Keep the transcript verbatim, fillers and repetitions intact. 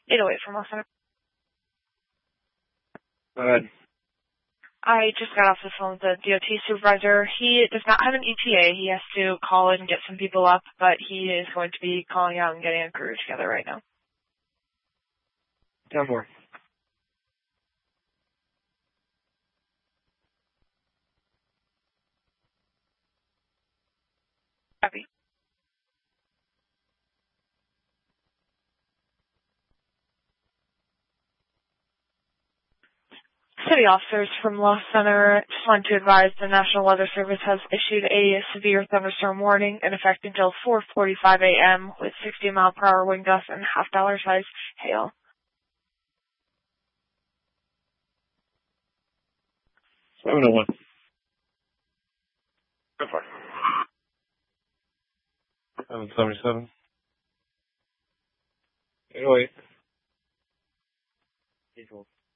eight oh eight from Los Center. Go ahead. I just got off the phone with the D O T supervisor. He does not have an E T A. He has to call in and get some people up, but he is going to be calling out and getting a crew together right now. Tell more. Copy. City officers from Los Center just wanted to advise the National Weather Service has issued a severe thunderstorm warning in effect until four forty-five a.m. with sixty mile per hour wind gusts and half dollar size hail. seven oh one. Go for it. seven seventy-seven. eight oh eight.